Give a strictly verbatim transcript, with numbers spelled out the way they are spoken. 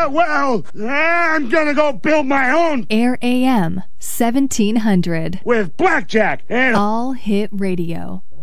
Uh, well, I'm gonna go build my own. Air A M seventeen hundred. With Blackjack and All Hit Radio.